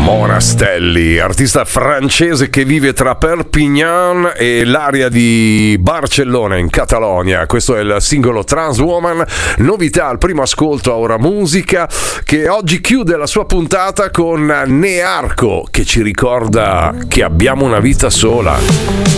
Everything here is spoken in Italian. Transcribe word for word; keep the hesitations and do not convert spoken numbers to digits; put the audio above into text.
Monastelli, artista francese che vive tra Perpignan e l'area di Barcellona in Catalogna. Questo è il singolo Trans Woman, novità al primo ascolto a Ora Musica, che oggi chiude la sua puntata con Nearco, che ci ricorda che abbiamo una vita sola.